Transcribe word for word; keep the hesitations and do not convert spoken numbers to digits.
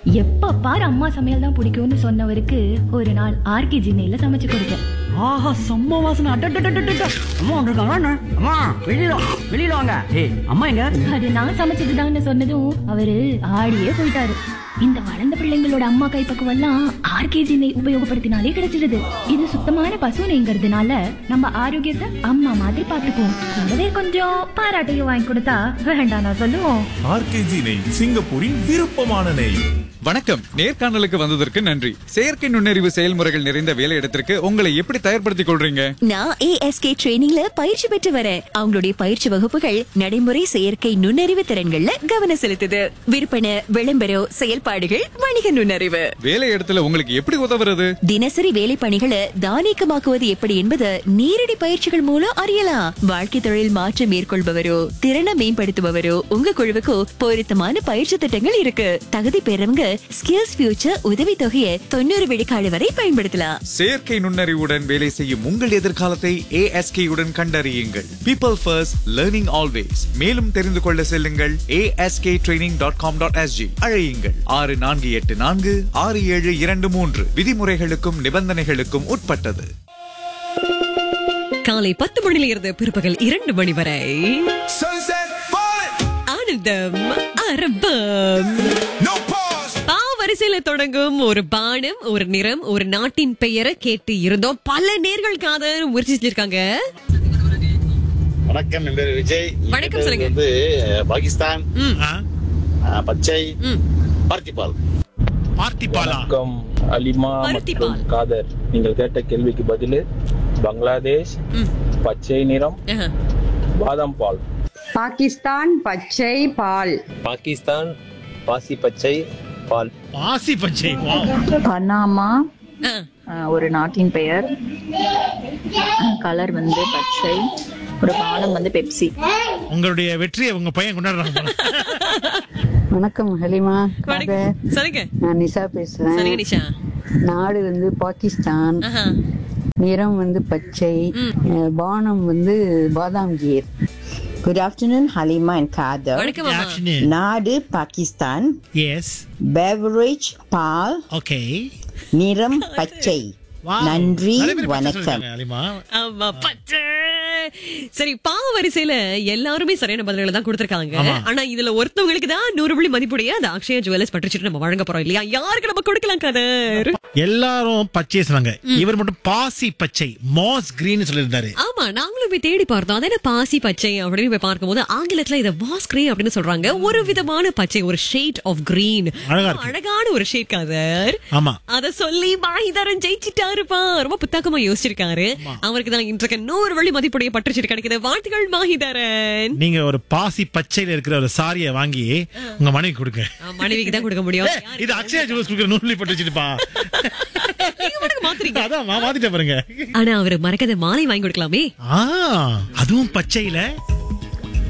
எப்ப பாரு அம்மா சமையல் தான் பிடிக்கும்னு சொன்னவருக்கு ஒரு நாள் ஆர்கே ஜின்னையில சமைச்சு கொடுத்தேன். ஆஹா, செம்ம வாசனை. அட்டட்டட்டட்ட. அம்மா வந்திருக்காங்க. அம்மா வெளியில வா, வெளியில வாங்க. ஏய், அம்மா எங்க? அது நான் சமைச்சதுதான்னு சொன்னதும் அவரு ஆடியே போயிட்டாரு. இந்த வளர்ந்த பிள்ளைங்களோட அம்மா கைப்பக்குவம் எல்லாம் ஆர்கே ஜின்னை உபயோகப்படுத்தினாலே கிடைச்சிடுது. இது சுத்தமான பசு நெய்ங்கிறதுனால நம்ம ஆரோக்கியத்தை அம்மா மாதிரி பாத்துக்குவோம். கூடவே கொஞ்சம் பாராட்டையும் வாங்கி கொடுத்தா வேண்டாம் நான் சொல்லுவோம். ஆர்கேஜி நெய், சிங்கப்பூரின் விருப்பமான நெய். வணக்கம். நேர்காணலுக்கு வந்ததற்கு நன்றி. செயற்கை நுண்ணறிவு செயல்முறைகள் நிறைந்த வேலையிடத்திற்கு உங்களை எப்படி தயார்படுத்திக் கொள்றீங்க? நான் ஏஎஸ்கே ட்ரெயினிங்ல பயிற்சி பெற்று வரேன். அவங்களுடைய பயிற்சி வகுப்புகள் நடைமுறை செயற்கை நுண்ணறிவு திறன்கள்ல கவனம் செலுத்துது. விற்பனை, விளம்பரம், செயல்பாடுகள், வணிக நுண்ணறிவு. வேலையிடத்துல உங்களுக்கு எப்படி உதவுறது? தினசரி வேலை பணிகளை தானியக்கமாக்குவது எப்படி என்பது நேரடி பயிற்சிகள் மூலம் அறியலாம். வாழ்க்கை தொழில் மாற்றம் மேற்கொள்பவரோ, திறனை மேம்படுத்துபவரோ உங்க குழுவுக்கு பொருத்தமான பயிற்சி திட்டங்கள் இருக்கு. தகுதி பெறவங்க ஸ்கில்ஸ் ஃபியூச்சர் உதவி தொகையை தொண்ணூறு விழுக்காடு வரை பயன்படுத்தலாம். செயற்கை நுண்ணறிவுடன் வேலை செய்யும் உங்கள் எதிர்காலத்தை ஏஎஸ்கே உடன் கண்டறியுங்கள். People first, learning always. மேலும் தெரிந்து கொள்ள செல்லுங்கள் A S K training dot com dot S G. அழையுங்கள் ஆறு நான்கு எட்டு நான்கு ஆறு ஏழு இரண்டு மூன்று. விதிமுறைகளுக்கும் நிபந்தனைகளுக்கும் உட்பட்டது. காலை பத்து மணியில இருந்து பிற்பகல் இரண்டு மணி வரை ஆனந்தம் ஆரம்பம். வரிசையில தொடங்கும் ஒரு பானம், ஒரு நிறம், ஒரு நாட்டின் பெயரை கேட்டு இருந்தோம். பல நேர்களுக்காக முயற்சி செஞ்சிருக்காங்க. வணக்கம், என் பேர் விஜய். வணக்கம், சொல்லுங்க. வந்து பாகிஸ்தான் பச்சை பார்த்திபால். வணக்கம் அலிமா மற்றும் காதர். நீங்கள் கேட்ட கேள்விக்கு பதில் பங்களாதேஷ் பச்சை நிறம் பாதாம் பால். பாகிஸ்தான் பச்சை பால். பாகிஸ்தான் பாசி பச்சை பால். பாசி பச்சை. பனாமா ஒரு நாட்டின் பெயர். கலர் வந்து பச்சை. ஒரு பானம் வந்து பெப்சி. உங்களுடைய வெற்றியை உங்க பையன் கொண்டாடுறாங்க. வணக்கம் ஹலிமா. சொல்லுங்க. நான் நிஷா பேசுறேன். சொல்லுங்க நிஷா. நாடு வந்து பாகிஸ்தான். நிறம் வந்து பச்சை. பானம் வந்து பாதாம் கீர். Good afternoon, Halima and Kader. Nadu, Pakistan. Yes. Beverage, Pal. Okay. Niram, Pachai. நன்றி, வணக்கம். ஆமா, பச்சை. சரி, பாவ வரிசையில எல்லாருமே சரியான பதில்களை தான் கொடுத்திருக்காங்க. ஆனா இதுல ஒருத்தவங்களுக்கு தான் நூறு புள்ளி மதிப்புடைய அந்த அக்ஷயா ஜுவல்லர்ஸ் பட்டுச்சிட்டு நம்ம வழங்க போறோம் இல்லையா? யாருக்கு நம்ம கொடுக்கலாம் கதர்? எல்லாரும் பச்சை சொன்னாங்க, இவர் மட்டும் பாசி பச்சை, மாஸ் கிரீன் சொல்லியிருந்தாரு. ஆமா, நாங்களும் போய் தேடி பார்த்தோம். அதே பாசி பச்சை அப்படின்னு போய் பார்க்கும்போது ஆங்கிலத்துல இதை மாஸ் கிரீன் அப்படின்னு சொல்றாங்க. ஒரு விதமான பச்சை, ஒரு ஷேட் ஆஃப் கிரீன். அழகான ஒரு ஷேட் கதர். ஆமா, அத சொல்லி மாஹிதரன் ஜெயிச்சிட்டாருப்பா. ரொம்ப புத்தாக்கமா யோசிச்சிருக்காரு. அவருக்கு தான் இன்றைக்கு நூறு வழி மதிப்புடைய பட்டுச்சீட்டு கிடைக்குது. வாழ்த்துக்கள் மாஹிதரன். நீங்க ஒரு பாசி பச்சையில இருக்கிற ஒரு சாரியை வாங்கி உங்க மனைவி கொடுங்க. மனைவிக்கு தான் கொடுக்க முடியும். இது அக்ஷயா ஜுவல்ஸ் கொடுக்கிற நூறு பட்டுச்சீட்டுப்பா. ஆனா அவரு மறக்காத மாலை வாங்கி கொடுக்கலாமே. அதுவும் பச்சையில.